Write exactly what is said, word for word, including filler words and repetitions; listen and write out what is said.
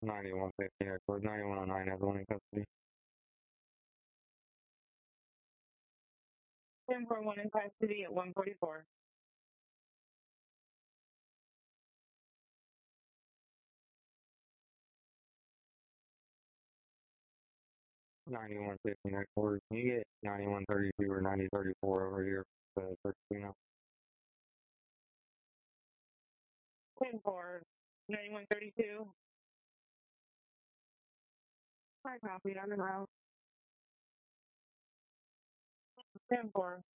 ninety-one fifty, airport ninety-one oh nine, everyone in custody. ten four one in custody at one forty-four. ninety-one fifty, airport. Can you get ninety-one thirty-two or ninety thirty-four over here for the first cleanup? ten four, ninety-one thirty-two. I copied on the route. ten four.